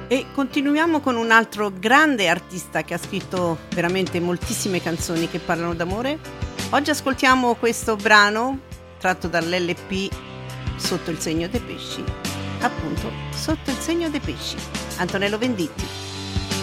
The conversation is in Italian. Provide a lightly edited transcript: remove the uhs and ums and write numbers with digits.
E continuiamo con un altro grande artista che ha scritto veramente moltissime canzoni che parlano d'amore. Oggi ascoltiamo questo brano tratto dall'LP Sotto il segno dei pesci, appunto Sotto il segno dei pesci, Antonello Venditti.